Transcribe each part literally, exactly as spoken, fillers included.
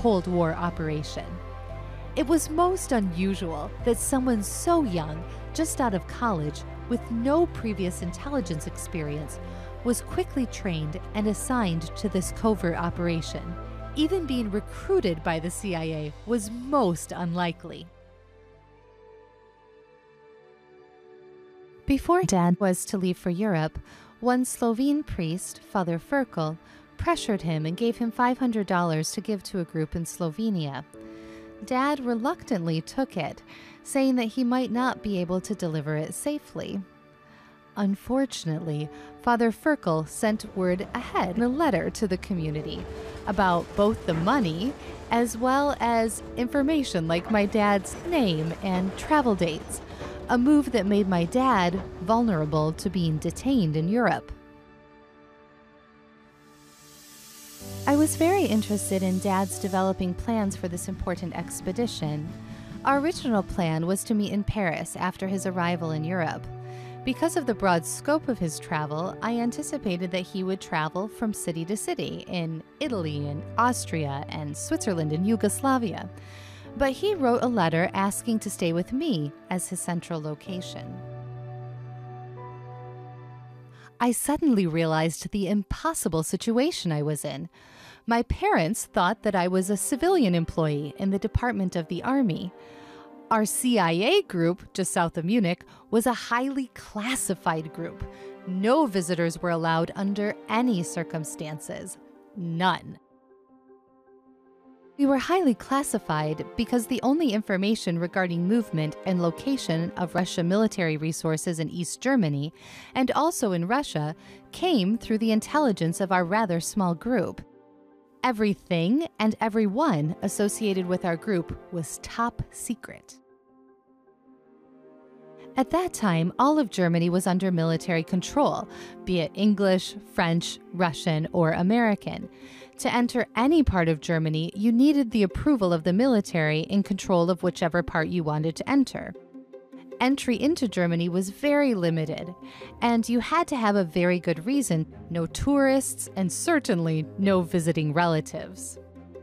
Cold War operation. It was most unusual that someone so young, just out of college, with no previous intelligence experience, was quickly trained and assigned to this covert operation. Even being recruited by the C I A was most unlikely. Before Dad was to leave for Europe, one Slovene priest, Father Ferkel, pressured him and gave him five hundred dollars to give to a group in Slovenia. Dad reluctantly took it, saying that he might not be able to deliver it safely. Unfortunately, Father Ferkel sent word ahead in a letter to the community about both the money as well as information like my dad's name and travel dates, a move that made my dad vulnerable to being detained in Europe. I was very interested in Dad's developing plans for this important expedition. Our original plan was to meet in Paris after his arrival in Europe. Because of the broad scope of his travel, I anticipated that he would travel from city to city in Italy and Austria and Switzerland and Yugoslavia. But he wrote a letter asking to stay with me as his central location. I suddenly realized the impossible situation I was in. My parents thought that I was a civilian employee in the Department of the Army. Our C I A group, just south of Munich, was a highly classified group. No visitors were allowed under any circumstances. None. We were highly classified because the only information regarding movement and location of Russian military resources in East Germany, and also in Russia, came through the intelligence of our rather small group. Everything and everyone associated with our group was top secret. At that time, all of Germany was under military control, be it English, French, Russian, or American. To enter any part of Germany, you needed the approval of the military in control of whichever part you wanted to enter. Entry into Germany was very limited, and you had to have a very good reason: no tourists, and certainly no visiting relatives.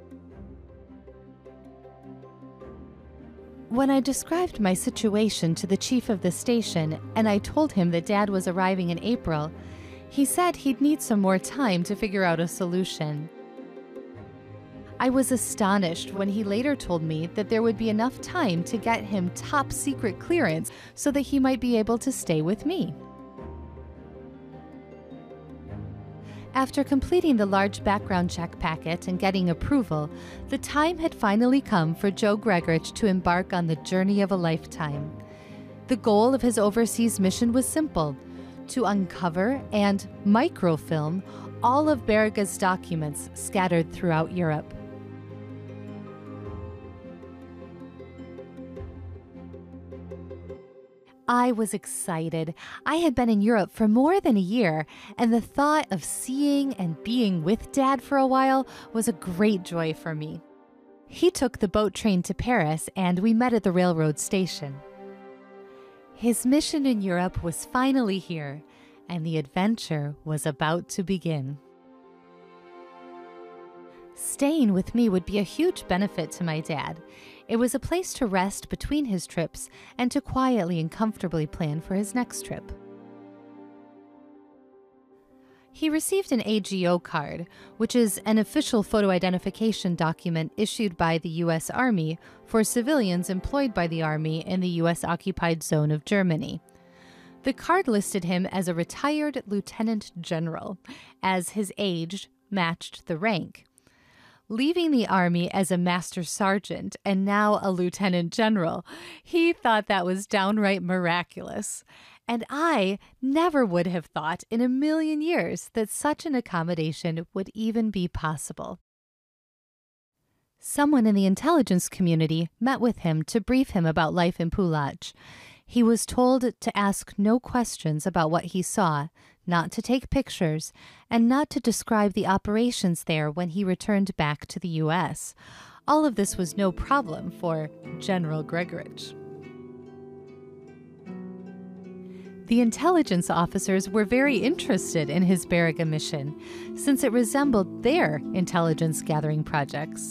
When I described my situation to the chief of the station, and I told him that Dad was arriving in April, he said he'd need some more time to figure out a solution. I was astonished when he later told me that there would be enough time to get him top secret clearance so that he might be able to stay with me. After completing the large background check packet and getting approval, the time had finally come for Joe Gregorich to embark on the journey of a lifetime. The goal of his overseas mission was simple: to uncover and microfilm all of Berga's documents scattered throughout Europe. I was excited. I had been in Europe for more than a year, and the thought of seeing and being with Dad for a while was a great joy for me. He took the boat train to Paris, and we met at the railroad station. His mission in Europe was finally here, and the adventure was about to begin. Staying with me would be a huge benefit to my dad. It was a place to rest between his trips and to quietly and comfortably plan for his next trip. He received an A G O card, which is an official photo identification document issued by the U S Army for civilians employed by the Army in the U S-occupied zone of Germany. The card listed him as a retired lieutenant general, as his age matched the rank. Leaving the Army as a master sergeant and now a lieutenant general, he thought that was downright miraculous. And I never would have thought in a million years that such an accommodation would even be possible. Someone in the intelligence community met with him to brief him about life in Pulach. He was told to ask no questions about what he saw, not to take pictures, and not to describe the operations there when he returned back to the U S. All of this was no problem for General Gregorich. The intelligence officers were very interested in his Berga mission, since it resembled their intelligence gathering projects.